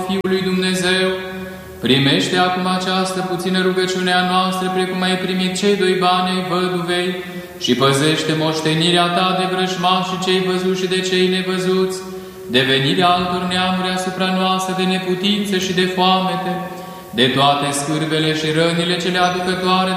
Fiului Dumnezeu, primește acum această puțină rugăciune a noastră, precum ai primit cei 2 bani ai văduvei, și păzește moștenirea ta de vrăjmași și cei văzuți și de cei nevăzuți, de venirea altor neamuri asupra noastră, de neputință și de foamete, de toate scârbele și rănile cele aducătoare